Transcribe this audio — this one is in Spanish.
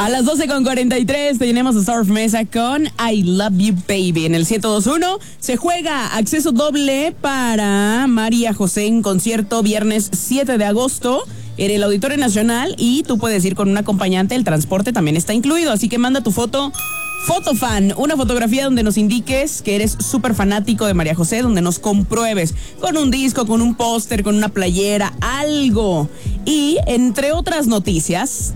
A las 12:43 tenemos a Surf Mesa con I Love You Baby. En el 102.1 se juega acceso doble para María José en concierto viernes 7 de agosto en el Auditorio Nacional, y tú puedes ir con un acompañante, el transporte también está incluido, así que manda tu fotofan, una fotografía donde nos indiques que eres súper fanático de María José, donde nos compruebes con un disco, con un póster, con una playera, algo. Y entre otras noticias,